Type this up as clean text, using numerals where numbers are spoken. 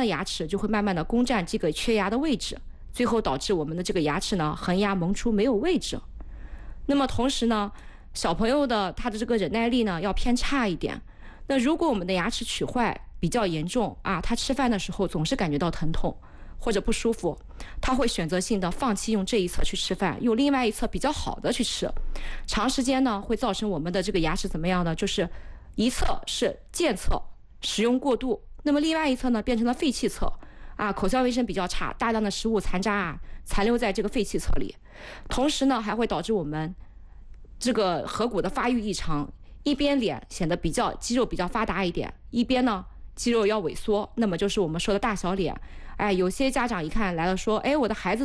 的牙齿就会慢慢的攻占这个缺牙的位置，最后导致我们的这个牙齿呢恒牙萌出没有位置。那么同时呢，小朋友的他的这个忍耐力呢要偏差一点。那如果我们的牙齿龋坏比较严重啊，他吃饭的时候总是感觉到疼痛或者不舒服，他会选择性的放弃用这一侧去吃饭，用另外一侧比较好的去吃。长时间呢会造成我们的这个牙齿怎么样呢？就是一侧是健侧，使用过度，那么另外一侧呢变成了废弃侧啊，口腔卫生比较差，大量的食物残渣啊残留在这个废弃侧里，同时呢还会导致我们这个颌骨的发育异常，一边脸显得肌肉比较发达一点，一边呢肌肉要萎缩，那么就是我们说的大小脸。有些家长一看来了说，我的孩子